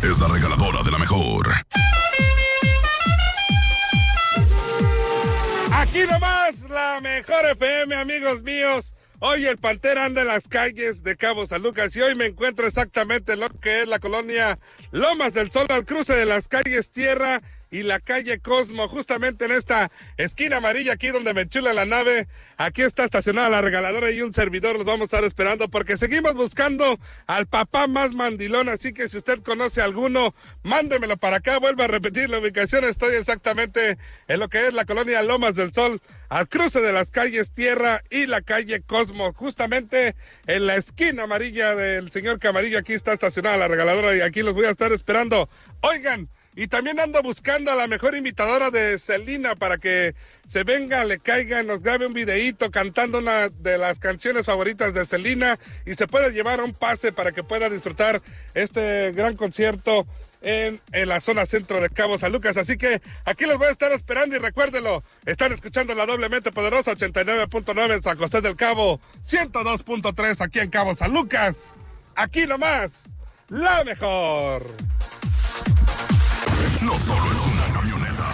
es la regaladora de la mejor. Aquí nomás, la mejor FM, amigos míos. Hoy el Pantera anda en las calles de Cabo San Lucas y hoy me encuentro exactamente en lo que es la colonia Lomas del Sol, al cruce de las calles Tierra y la calle Cosmo, justamente en esta esquina amarilla aquí donde me enchula la nave. Aquí está estacionada la regaladora y un servidor los vamos a estar esperando porque seguimos buscando al papá más mandilón, así que si usted conoce a alguno, mándemelo para acá. Vuelvo a repetir la ubicación, estoy exactamente en lo que es la colonia Lomas del Sol, al cruce de las calles Tierra y la calle Cosmo, justamente en la esquina amarilla del señor Camarillo. Aquí está estacionada la regaladora y aquí los voy a estar esperando. Oigan, y también ando buscando a la mejor imitadora de Selena para que se venga, le caiga, nos grabe un videíto cantando una de las canciones favoritas de Selena y se pueda llevar un pase para que pueda disfrutar este gran concierto en la zona centro de Cabo San Lucas. Así que aquí los voy a estar esperando y recuérdenlo, están escuchando la doblemente poderosa 89.9 en San José del Cabo, 102.3 aquí en Cabo San Lucas. Aquí nomás, la mejor. No solo es una camioneta,